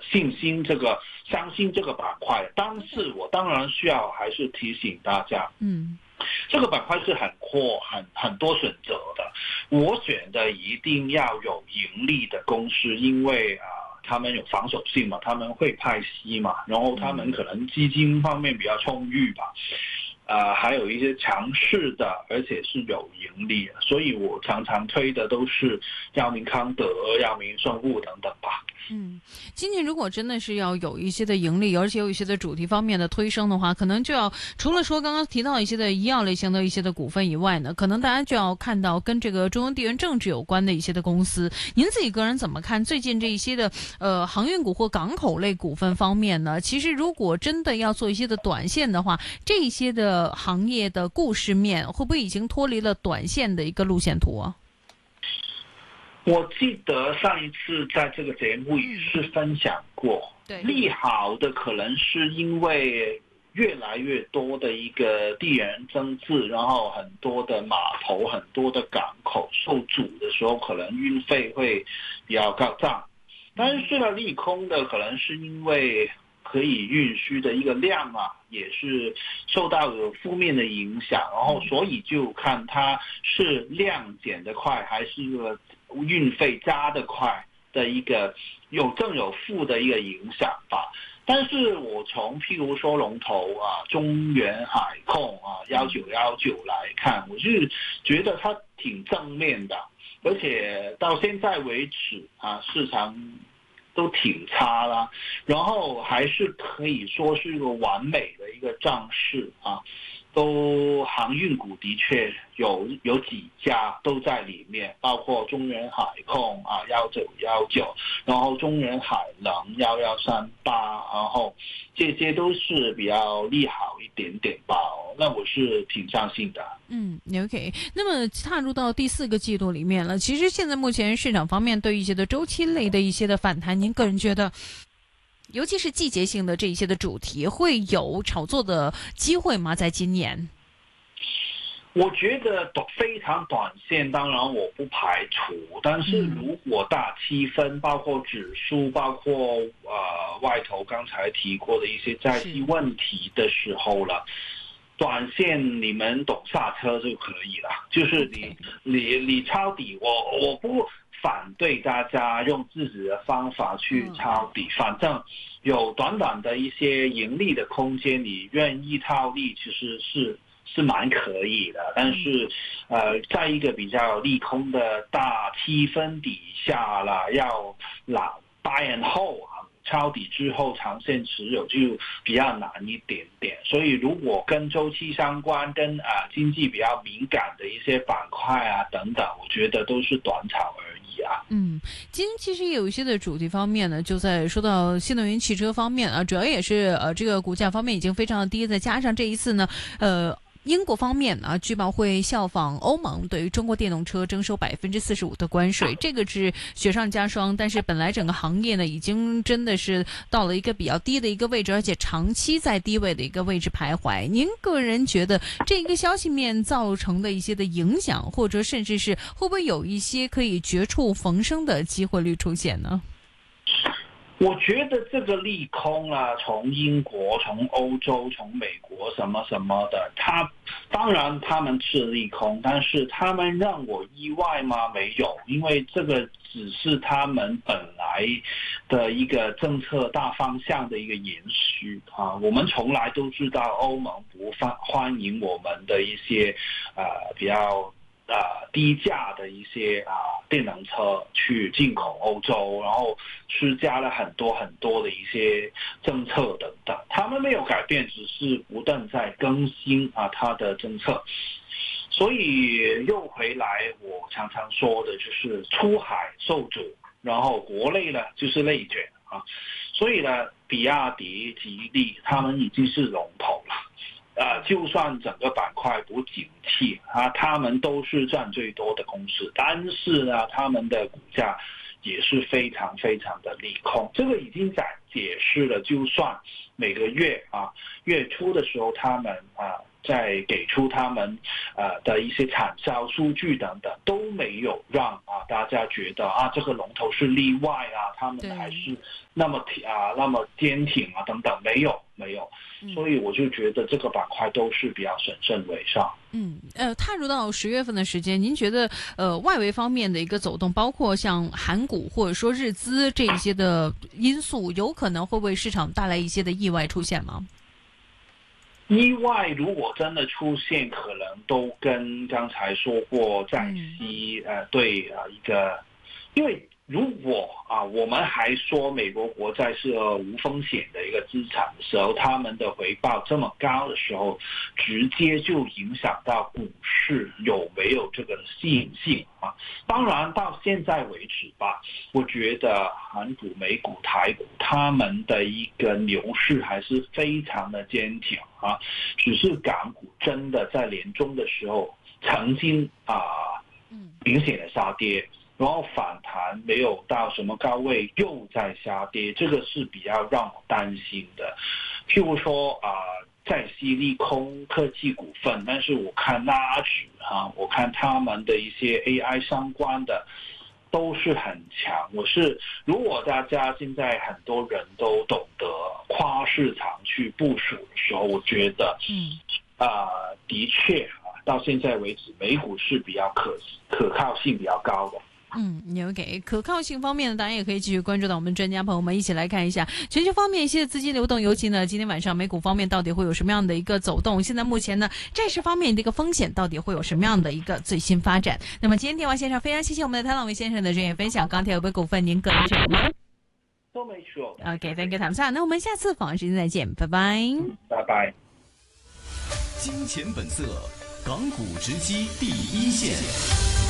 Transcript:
信心相信这个板块，但是我当然需要还是提醒大家，这个板块是很多选择的，我选的一定要有盈利的公司，因为他们有防守性嘛，他们会派息嘛，然后他们可能基金方面比较充裕吧，还有一些强势的，而且是有盈利的，所以我常常推的都是药明康德、药明生物等等吧。 今年如果真的是要有一些的盈利，而且有一些的主题方面的推升的话，可能就要除了说刚刚提到一些的医药类型的一些的股份以外呢，可能大家就要看到跟这个中央地缘政治有关的一些的公司。您自己个人怎么看最近这一些的航运股或港口类股份方面呢？其实如果真的要做一些的短线的话，这一些的行业的故事面会不会已经脱离了短线的一个路线图啊？ 我记得上一次在这个节目也是分享过，利好的可能是因为越来越多的一个地缘政治，然后很多的码头、很多的港口受阻的时候，可能运费会比较高涨。但是呢，利空的可能是因为可以运输的一个量也是受到有负面的影响，然后所以就看它是量减得快还是一个运费加得快的一个有正有负的一个影响吧。但是我从譬如说龙头中原海控1919来看，我是觉得它挺正面的，而且到现在为止市场都挺差啦，然后还是可以说是一个完美的一个涨势都航运股的确有几家都在里面，包括中原海控1919，然后中原海能1138，然后这些都是比较利好一点点吧，那我是挺相信的。 OK。那么踏入到第4个季度里面了，其实现在目前市场方面对一些的周期类的一些的反弹，您个人觉得尤其是季节性的这一些的主题会有炒作的机会吗？在今年我觉得非常短线当然我不排除，但是如果大气氛包括指数包括外头刚才提过的一些债息问题的时候了，短线你们懂刹车就可以了，就是你抄底，我不反对大家用自己的方法去抄底，反正有短短的一些盈利的空间，你愿意套利其实是蛮可以的，但是在一个比较利空的大气氛底下啦，要buy and hold抄底之后长线持有就比较难一点点，所以如果跟周期相关跟经济比较敏感的一些板块等等，我觉得都是短炒而已。 今天其实也有一些的主题方面呢，就在说到新能源汽车方面主要也是这个股价方面已经非常的低，再加上这一次呢英国方面据报会效仿欧盟对于中国电动车征收45%的关税，这个是雪上加霜。但是本来整个行业呢已经真的是到了一个比较低的一个位置，而且长期在低位的一个位置徘徊。您个人觉得这个消息面造成的一些的影响，或者甚至是会不会有一些可以绝处逢生的机会率出现呢？ 我觉得这个利空从英国、从欧洲、从美国什么什么的，当然他们是利空，但是他们让我意外吗？没有，因为这个只是他们本来的一个政策大方向的一个延续我们从来都知道欧盟不欢迎我们的一些比较低价的一些电能车去进口欧洲，然后施加了很多很多的一些政策等等，他们没有改变，只是不断在更新他的政策。所以又回来我常常说的就是出海受阻，然后国内呢就是内卷所以呢比亚迪、吉利他们已经是龙头了。就算整个板块不景气他们都是赚最多的公司，但是呢他们的股价也是非常非常的利空，这个已经解释了，就算每个月月初的时候他们在给出他们的一些产销数据等等，都没有让大家觉得这个龙头是例外他们还是那么坚挺等等，没有。所以我就觉得这个板块都是比较审慎为上。 踏入到10月份的时间，您觉得外围方面的一个走动，包括像韩股或者说日资这一些的因素，有可能会为市场带来一些的意外出现吗？ 意外如果真的出现，可能都跟刚才说过债息对一个，因为如果我们还说美国国债是无风险的一个资产的时候，他们的回报这么高的时候，直接就影响到股市有没有这个吸引性当然到现在为止吧，我觉得韩股、美股、台股他们的一个牛市还是非常的坚挺只是港股真的在年中的时候曾经明显的下跌，然后反弹没有到什么高位又在下跌，这个是比较让我担心的。譬如说在息利空科技股份，但是我看纳指我看他们的一些 AI 相关的都是很强。如果大家现在很多人都懂得跨市场去部署的时候，我觉得的确到现在为止美股是比较可靠性比较高的。 OK， 可靠性方面呢，大家也可以继续关注到我们专家朋友们一起来看一下全球方面一些资金流动，尤其呢今天晚上美股方面到底会有什么样的一个走动，现在目前呢债市方面的一个风险到底会有什么样的一个最新发展。那么今天电话线上非常谢谢我们的谭朗维先生的专业分享，钢铁有杯股份您个人持有吗？ 都没说。 OK， thank you 谭总，那我们下次访问时间再见，拜拜。 拜拜。 金钱本色，港股直击第一线。